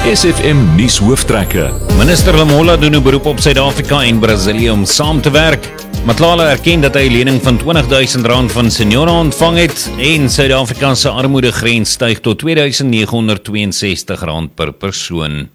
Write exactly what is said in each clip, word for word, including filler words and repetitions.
S F M nuus hooftrekke. Minister Lamola doen 'n beroep op Suid-Afrika en Brasilië om saam te werk. Matlala erken dat hy 'n lening van twintig duisend rand van Sinona ontvang het en Suid-Afrika se armoedegrens styg tot twee duisend nege honderd twee en sestig rand per persoon.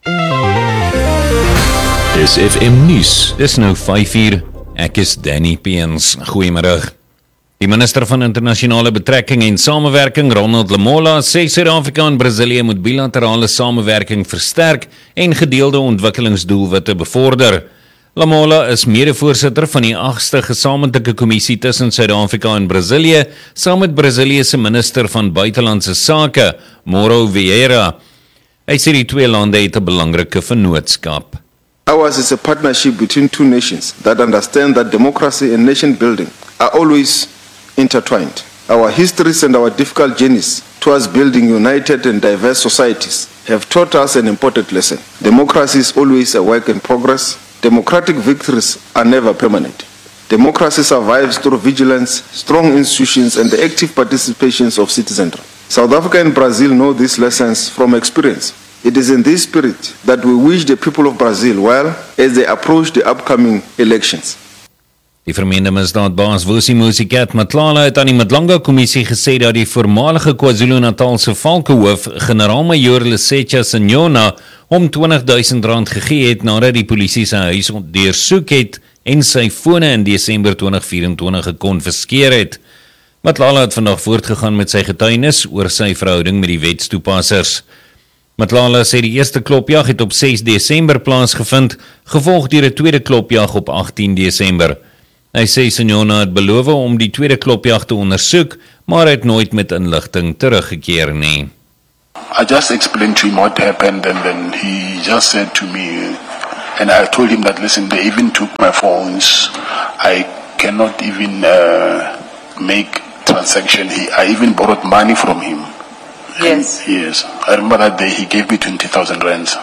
S F M nuus. Dis nou vyf uur. Ek is Danny Peens. Goeiemiddag. Die minister van internasionale betrekking en samewerking, Ronald Lamola, sê Suid-Afrika en Brasilië moet bilaterale samewerking versterk en gedeelde ontwikkelingsdoelwitte bevorder. Lamola is mede-voorsitter van die agste gesamentlike kommissie tussen Suid-Afrika en Brasilië, saam met Brasilië se minister van buitelandse sake, Mauro Vieira. Hy sê die twee lande het 'n belangrike vennootskap. Ours is a partnership between two nations that understand that democracy and nation building are always intertwined. Our histories and our difficult journeys towards building united and diverse societies have taught us an important lesson. Democracy is always a work in progress. Democratic victories are never permanent. Democracy survives through vigilance, strong institutions, and the active participations of citizenry. South Africa and Brazil know these lessons from experience. It is in this spirit that we wish the people of Brazil well as they approach the upcoming elections. Die vermeende misdaadbaas Vusi Musicat Matlala het aan die Madlanga kommissie gesê dat die voormalige KwaZulu-Natalse valkehoof, generaal-majoor Lesetja Sinona, hom twintig duisend rand gegee het nadat die polisie sy huis deursoek het en sy fone in Desember twintig vyf en twintig gekonfiskeer het. Matlala het vandag voortgegaan met sy getuienis oor sy verhouding met die wetstoepassers. Matlala sê die eerste klopjag het op ses Desember plaasgevind, gevolg deur 'n tweede klopjag op agttien Desember. Hy sê Sinona het beloof om die tweede klopjag te ondersoek, maar het nooit met inligting teruggekeer nie. I just explained to him what happened and then he just said to me, and I told him that, listen, they even took my phones. I cannot even uh, make transaction. He, I even borrowed money from him. Yes. And, yes. I remember that day he gave me twenty thousand rands.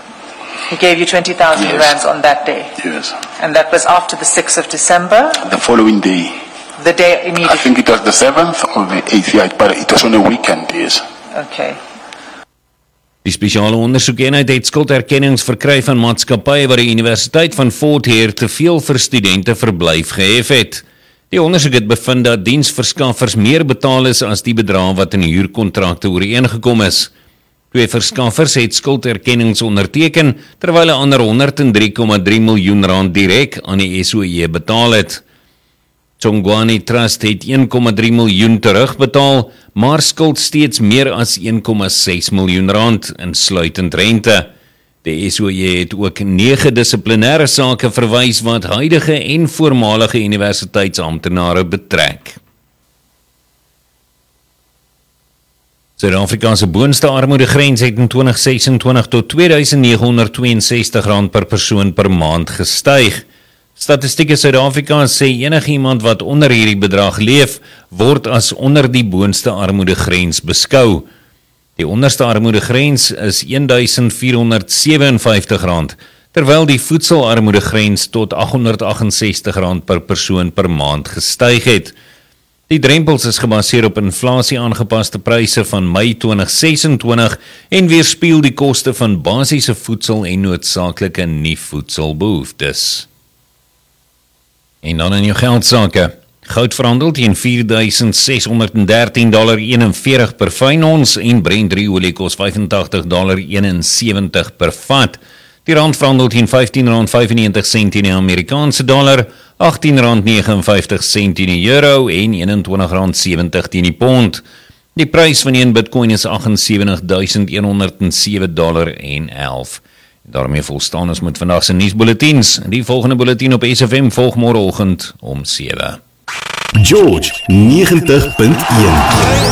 He gave you twenty thousand Yes. rands on that day. Yes. And that was after the sixth of December, The following day, the day I immediately. think it was the seventh or the eighth, yeah, but it was on a weekend, yes. Okay. Die spesiale ondersoekeenheid het skulderkennings verkry van maatskappye waar die Universiteit van Fort Hare te veel vir studente verblyf gehef het. Die ondersoek het bevind dat diensverskaffers meer betaal is as die bedrag wat in huurkontrakte ooreengekom is. Twee verskaffers het skulderkennings onderteken, terwyl 'n ander honderd en drie komma drie miljoen rand direk aan die S O E betaal het. Tsongwani Trust het een komma drie miljoen terugbetaal, maar skuld steeds meer as een komma ses miljoen rand, insluitend rente. Die S O E het ook nege dissiplinêre sake verwys wat huidige en voormalige universiteitsamptenare betrek. Suid-Afrika se boonste armoedegrens het in twintig ses en twintig tot twee duisend nege honderd twee en sestig rand per persoon per maand gestyg. Statistieke Suid-Afrika sê enigiemand wat onder hierdie bedrag leef, word as onder die boonste armoedegrens beskou. Die onderste armoedegrens is een duisend vier honderd vyf en sewenvyftig rand, terwyl die voedselarmoedegrens tot agt honderd agt en sestig rand per persoon per maand gestyg het. Die drempels is gebaseer op inflasie aangepaste pryse van Mei twintig ses en twintig en weerspieël die koste van basiese voedsel en noodsaaklike nie-voedselbehoeftes. En dan in jou geldsaake. Goud verhandel teen vier duisend ses honderd en dertien dollar eenenveertig per fyn ons en Brent olie kos vyfentagtig dollar eenensewentig per vat. Die rand verhandel teen vyftien rand vyfennegentig sent in die Amerikaanse dollar, agttien rand negenenvyftig sent in die euro en eenentwintig rand sewentig teen die pond. Die prys van een bitcoin is agt en sewentig duisend een honderd en sewe dollar en elf. Daarmee volstaan ons met vandag se nuusbulletins. Die volgende bulletin op S F M volg môreoggend om sewe. George, negentig punt een.